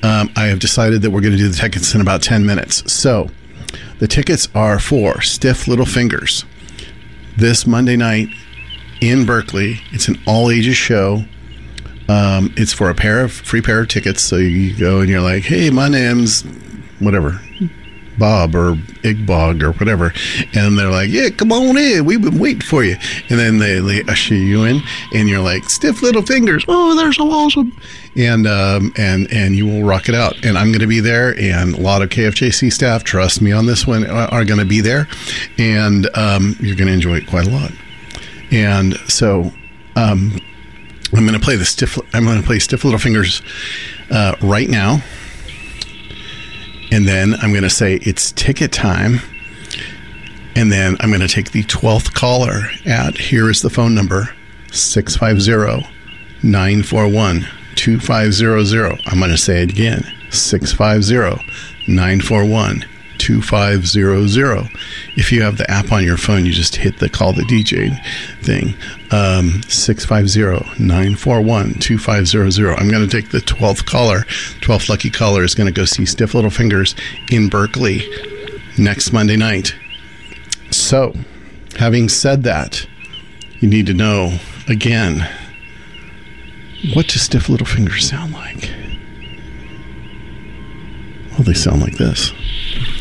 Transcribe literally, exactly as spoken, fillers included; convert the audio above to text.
um, I have decided that we're going to do the tickets in about ten minutes. So the tickets are for Stiff Little Fingers this Monday night in Berkeley. It's an all-ages show. Um, it's for a pair of free pair of tickets. So you go and you're like, hey, my name's whatever, Bob or Igbog or whatever. And they're like, yeah, come on in. We've been waiting for you. And then they, they usher you in and you're like, Stiff Little Fingers. Oh, they're so awesome. And, um, and, and you will rock it out. And I'm going to be there. And a lot of K F J C staff, trust me on this one, are going to be there. And, um, you're going to enjoy it quite a lot. And so, um, I'm going to play the stiff. I'm going to play Stiff Little Fingers uh, right now, and then I'm going to say it's ticket time, and then I'm going to take the twelfth caller at, here is the phone number, six five zero, nine four one, two five zero zero. I'm going to say it again, six five zero, nine four one, two five zero zero. If you have the app on your phone, you just hit the call the D J thing. Um, six five zero, nine four one, two five zero zero. I'm going to take the twelfth caller. twelfth lucky caller is going to go see Stiff Little Fingers in Berkeley next Monday night. So, having said that, you need to know, again, what does Stiff Little Fingers sound like? Well, they sound like this.